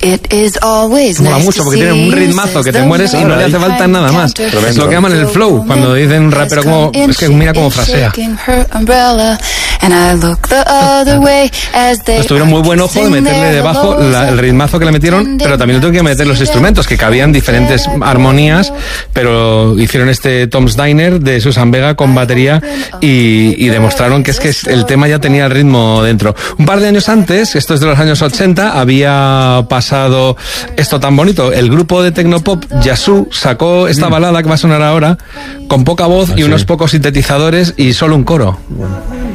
Mola mucho porque tiene un ritmazo que te mueres y no le hace falta nada más. Es lo que llaman el flow, cuando dicen un rapero como, es que mira cómo frasea. Tuvieron muy buen ojo de meterle debajo el ritmazo que le metieron, pero también le tuvieron que meter los instrumentos, que cabían diferentes armonías, pero hicieron este Tom's Diner de Susan Vega con batería y demostraron que el tema ya tenía el ritmo dentro. Un par de años antes, esto es de los años 80, había pasado esto tan bonito. El grupo de tecnopop Yazoo sacó esta balada que va a sonar ahora, con poca voz y unos pocos sintetizadores y solo un coro.